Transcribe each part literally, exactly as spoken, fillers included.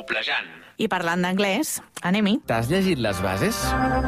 Poblejant. I parlant d'anglès, anem-hi. T'has llegit les bases?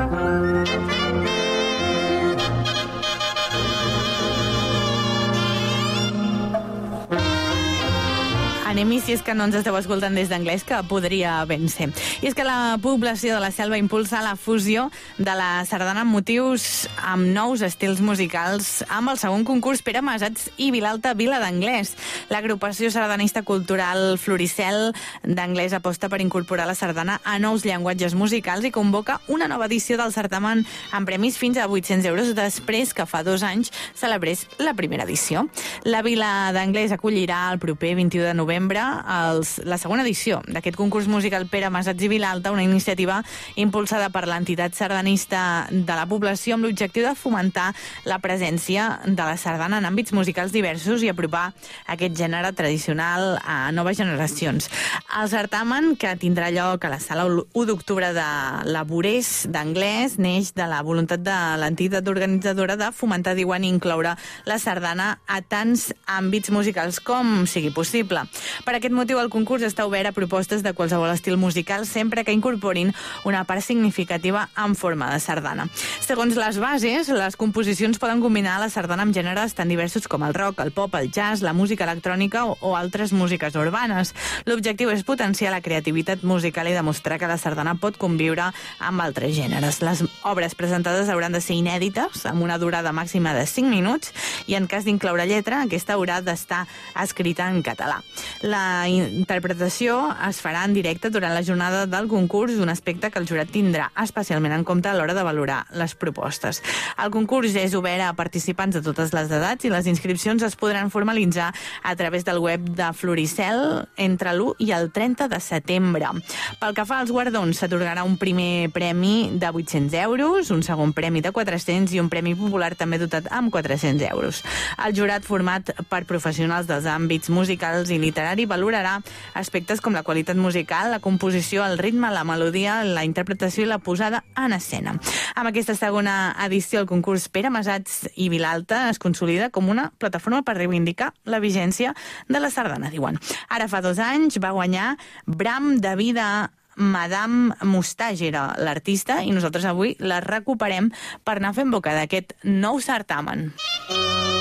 Anem-hi si és que no ens esteu escoltant des d'anglès, que podria ben ser. I és que la població de la Selva impulsa la fusió de la sardana amb motius amb nous estils musicals amb el segon concurs Pere Masats i Vilalta Vila d'Anglès. L'agrupació sardanista cultural Floricel d'Anglès aposta per incorporar la sardana a nous llenguatges musicals i convoca una nova edició del certamen amb premis fins a vuit-cents euros després que fa dos anys celebrés la primera edició. La Vila d'Anglès acollirà el proper vint-i-u de novembre els, la segona edició d'aquest concurs musical Pere Masats i Vilalta, una iniciativa impulsada per l'entitat sardanista de la població amb l'objectiu de fomentar la presència de la sardana en àmbits musicals diversos i apropar aquest gènere tradicional a noves generacions. El certamen, que tindrà lloc a la sala u d'octubre de la Borés d'Anglès, neix de la voluntat de l'entitat organitzadora de fomentar, diuen, i incloure la sardana a tants àmbits musicals com sigui possible. Per aquest motiu, el concurs està obert a propostes de qualsevol estil musical, sempre que incorporin una part significativa en forma de sardana. Segons les bases, les composicions poden combinar la sardana amb gèneres tan diversos com el rock, el pop, el jazz, la música electrònica o, o altres músiques urbanes. L'objectiu és potenciar la creativitat musical i demostrar que la sardana pot conviure amb altres gèneres. Les obres presentades hauran de ser inèdites, amb una durada màxima de cinc minuts, i en cas d'incloure lletra, aquesta haurà d'estar escrita en català. La interpretació es farà en directe durant la jornada del concurs, un aspecte que el jurat tindrà especialment en compte a l'hora de valorar les propostes. El concurs és obert a participants de totes les edats i les inscripcions es podran formalitzar a través del web de Floricel entre l'u i el trenta de setembre. Pel que fa als guardons, s'atorgarà un primer premi de vuit-cents euros, un segon premi de quatre-cents i un premi popular també dotat amb quatre-cents euros. El jurat, format per professionals dels àmbits musicals i literari, valorarà aspectes com la qualitat musical, la composició, el ritme, la melodia, la interpretació i la posada en escena. Amb aquesta segona edició, el concurs Pere Masats i Vilalta es consolida com una plataforma per reivindicar la vigència de la sardana, diuen. Ara fa dos anys va guanyar Bram de Vida Madame Moustache, era l'artista, i nosaltres avui la recuperem per anar fent boca d'aquest nou certamen.